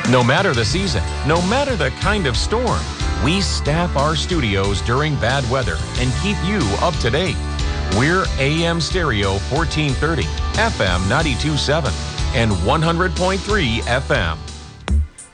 No matter the season, no matter the kind of storm, we staff our studios during bad weather and keep you up to date. We're AM Stereo 1430, FM 92.7, and 100.3 FM.